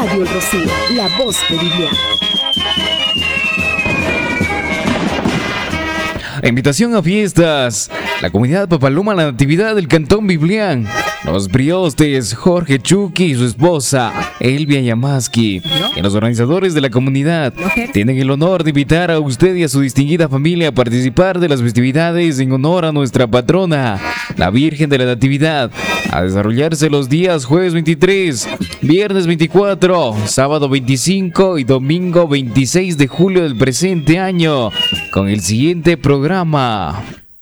Radio El Rocío, la voz de Vivian. Invitación a fiestas. La comunidad Papaloma La Natividad del Cantón Biblián. Los Briostes, Jorge Chucky y su esposa, Elvia Yamaski, y los organizadores de la comunidad tienen el honor de invitar a usted y a su distinguida familia a participar de las festividades en honor a nuestra patrona, la Virgen de la Natividad, a desarrollarse los días jueves 23, viernes 24, sábado 25 y domingo 26 de julio del presente año, con el siguiente programa.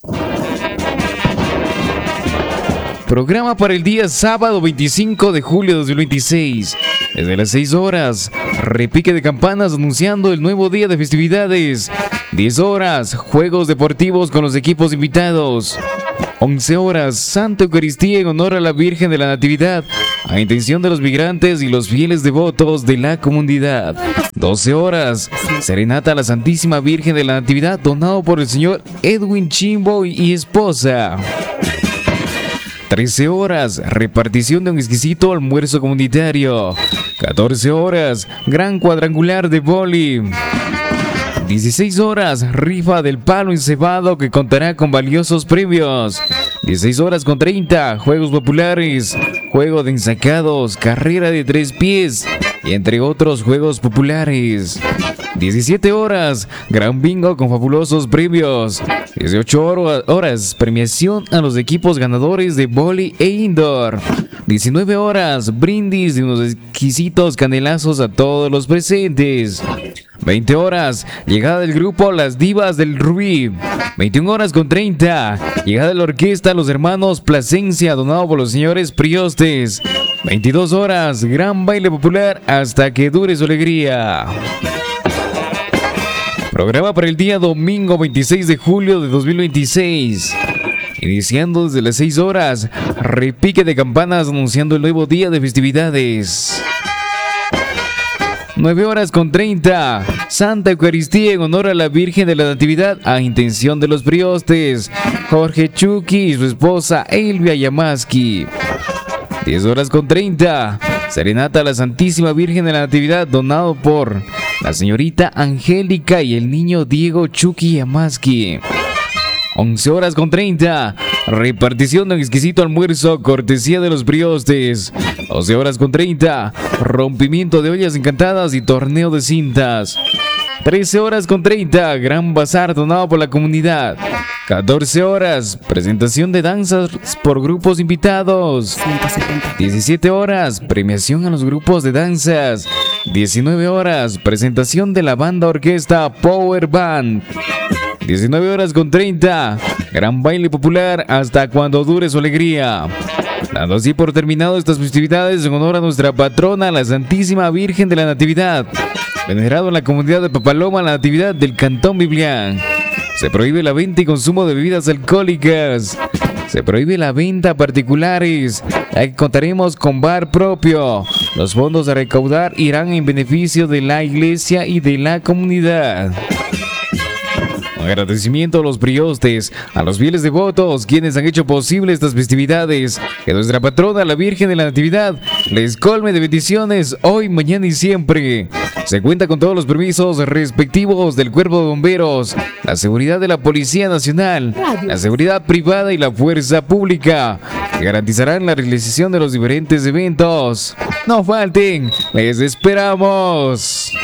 Programa para el día sábado 25 de julio de 2026. Desde las 6 horas, repique de campanas anunciando el nuevo día de festividades. 10 horas, juegos deportivos con los equipos invitados. 11 horas, Santa Eucaristía en honor a la Virgen de la Natividad, a intención de los migrantes y los fieles devotos de la comunidad. 12 horas, serenata a la Santísima Virgen de la Natividad, donado por el señor Edwin Chimbo y esposa. 13 horas, repartición de un exquisito almuerzo comunitario. 14 horas, gran cuadrangular de vóley. 16 horas, rifa del palo encebado que contará con valiosos premios. 16 horas con 30, juegos populares, juego de ensacados, carrera de 3 pies y entre otros juegos populares. 17 horas, gran bingo con fabulosos premios. 18 horas, premiación a los equipos ganadores de vóley e indoor. 19 horas, brindis de unos exquisitos canelazos a todos los presentes. 20 horas, llegada del grupo Las Divas del Rubí. 21 horas con 30, llegada de la orquesta Los Hermanos Plasencia, donado por los señores Priostes. 22 horas, gran baile popular hasta que dure su alegría. Programa para el día domingo 26 de julio de 2026. Iniciando desde las 6 horas, repique de campanas anunciando el nuevo día de festividades. 9 horas con 30, Santa Eucaristía en honor a la Virgen de la Natividad, a intención de los Priostes, Jorge Chucky y su esposa Elvia Yamaski. 10 horas con 30, serenata a la Santísima Virgen de la Natividad, donado por la señorita Angélica y el niño Diego Chucky Yamaski. 11 horas con 30, repartición de un exquisito almuerzo, cortesía de los Priostes. 12 horas con 30, rompimiento de ollas encantadas y torneo de cintas. 13 horas con 30, gran bazar donado por la comunidad. 14 horas, presentación de danzas por grupos invitados. 17 horas, premiación a los grupos de danzas. 19 horas, presentación de la banda orquesta Power Band. 19 horas con 30, gran baile popular hasta cuando dure su alegría. Dando así por terminado estas festividades en honor a nuestra patrona, la Santísima Virgen de la Natividad, venerado en la comunidad de Papaloma La Natividad del Cantón Biblián. Se prohíbe la venta y consumo de bebidas alcohólicas. Se prohíbe la venta a particulares. Aquí contaremos con bar propio. Los fondos a recaudar irán en beneficio de la iglesia y de la comunidad. Agradecimiento a los Priostes, a los fieles devotos, quienes han hecho posible estas festividades. Que nuestra patrona, la Virgen de la Natividad, les colme de bendiciones hoy, mañana y siempre. Se cuenta con todos los permisos respectivos del Cuerpo de Bomberos, la seguridad de la Policía Nacional, la seguridad privada y la fuerza pública, que garantizarán la realización de los diferentes eventos. No falten, les esperamos.